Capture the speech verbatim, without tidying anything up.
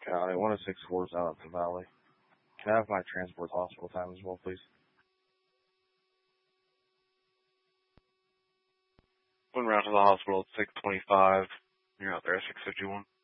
County. one oh six four is out at the Valley. Can I have my transport to hospital time as well, please? Went round to the hospital at six twenty-five. You're out there at six fifty-one.